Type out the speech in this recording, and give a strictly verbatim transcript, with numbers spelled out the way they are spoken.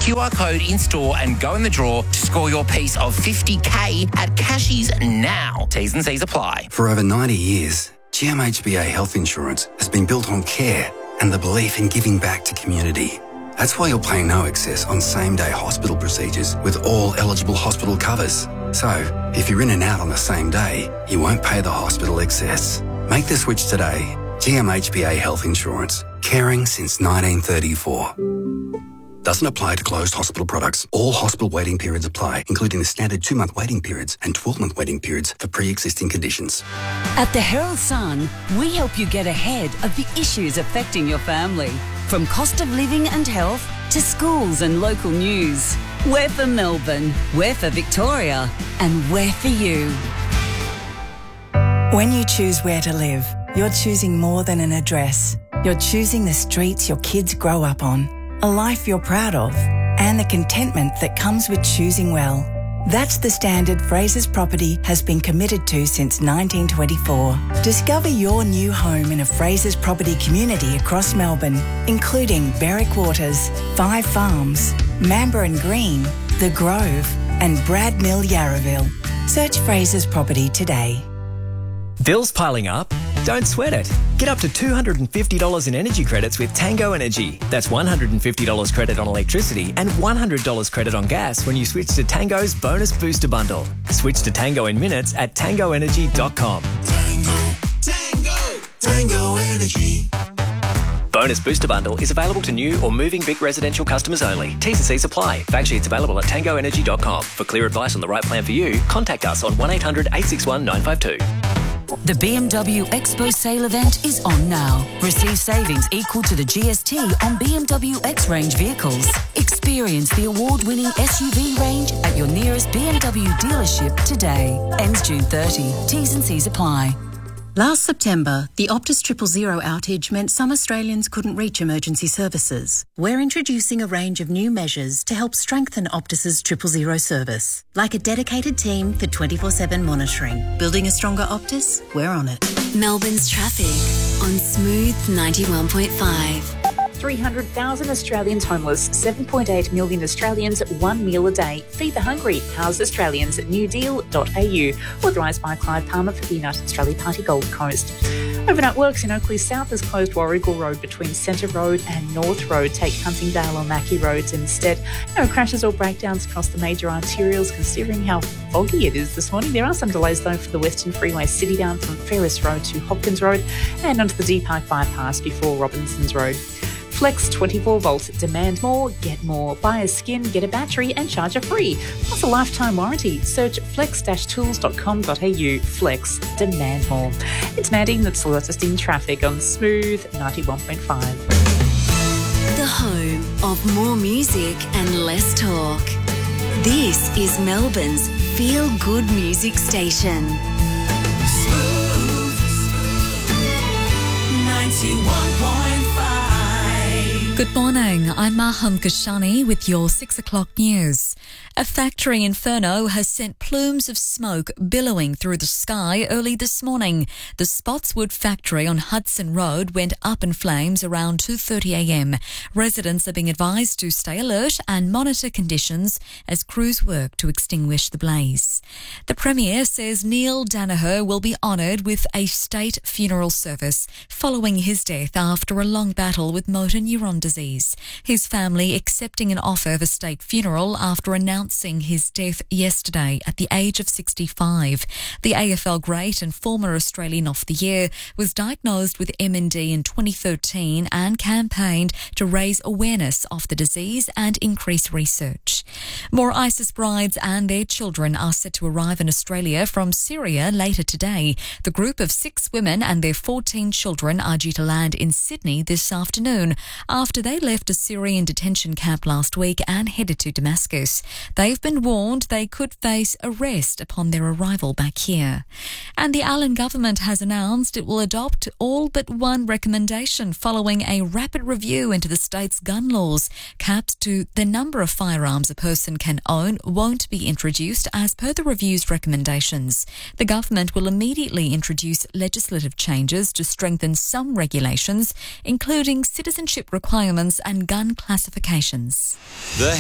Q R code in store and go in the draw to score your piece of fifty K at Cashies now. T's and C's apply. For over ninety years, G M H B A Health Insurance has been built on care and the belief in giving back to community. That's why you'll pay no excess on same-day hospital procedures with all eligible hospital covers. So, if you're in and out on the same day, you won't pay the hospital excess. Make the switch today. G M H B A Health Insurance. Caring since nineteen thirty-four. Doesn't apply to closed hospital products. All hospital waiting periods apply, including the standard two-month waiting periods and twelve-month waiting periods for pre-existing conditions. At the Herald Sun, we help you get ahead of the issues affecting your family. From cost of living and health to schools and local news. We're for Melbourne, we're for Victoria, and we're for you. When you choose where to live, you're choosing more than an address. You're choosing the streets your kids grow up on, a life you're proud of, and the contentment that comes with choosing well. That's the standard Frasers Property has been committed to since nineteen twenty-four. Discover your new home in a Frasers Property community across Melbourne, including Berwick Waters, Five Farms, Mamba and Green, The Grove, and Brad Mill Yarraville. Search Frasers Property today. Bills piling up? Don't sweat it. Get up to two hundred fifty dollars in energy credits with Tango Energy. That's one hundred fifty dollars credit on electricity and one hundred dollars credit on gas when you switch to Tango's Bonus Booster Bundle. Switch to Tango in minutes at tango energy dot com. Tango, Tango, Tango Energy. Bonus Booster Bundle is available to new or moving Vic residential customers only. T's and C's apply. Fact sheets available at tango energy dot com. For clear advice on the right plan for you, contact us on one eight hundred eight six one nine five two. The B M W Expo sale event is on now. Receive savings equal to the G S T on B M W X-Range vehicles. Experience the award-winning S U V range at your nearest B M W dealership today. Ends June thirtieth. T's and C's apply. Last September, the Optus Triple Zero outage meant some Australians couldn't reach emergency services. We're introducing a range of new measures to help strengthen Optus's Triple Zero service, like a dedicated team for twenty-four seven monitoring. Building a stronger Optus? We're on it. Melbourne's traffic on Smooth ninety-one point five. three hundred thousand Australians homeless, seven point eight million Australians, one meal a day. Feed the hungry. House Australians at new deal dot a u. Authorised by Clive Palmer for the United Australia Party Gold Coast. Overnight works in Oakley South has closed Warrigal Road between Centre Road and North Road. Take Huntingdale or Mackie Roads instead. No crashes or breakdowns across the major arterials considering how foggy it is this morning. There are some delays though for the Western Freeway City down from Ferris Road to Hopkins Road and onto the D Park bypass before Robinsons Road. Flex twenty-four volt. Demand more, get more. Buy a skin, get a battery and charger free. Plus a lifetime warranty. Search flex dash tools dot com dot a u. Flex. Demand more. It's Nadine that's latest in traffic on Smooth ninety-one point five. The home of more music and less talk. This is Melbourne's feel-good music station. Smooth ninety-one point five. Good morning, I'm Maham Kashani with your six o'clock news. A factory inferno has sent plumes of smoke billowing through the sky early this morning. The Spotswood factory on Hudson Road went up in flames around two thirty a m. Residents are being advised to stay alert and monitor conditions as crews work to extinguish the blaze. The Premier says Neil Danaher will be honoured with a state funeral service following his death after a long battle with motor neuron disease. His family accepting an offer of a state funeral after announcing his death yesterday at the age of sixty-five. The A F L great and former Australian of the Year was diagnosed with M N D in twenty thirteen and campaigned to raise awareness of the disease and increase research. More ISIS brides and their children are set to arrive in Australia from Syria later today. The group of six women and their fourteen children are due to land in Sydney this afternoon after they left a Syrian detention camp last week and headed to Damascus. They've been warned they could face arrest upon their arrival back here. And the Allen government has announced it will adopt all but one recommendation following a rapid review into the state's gun laws. Caps to the number of firearms a person can own won't be introduced as per the review's recommendations. The government will immediately introduce legislative changes to strengthen some regulations, including citizenship requirements and gun classifications. The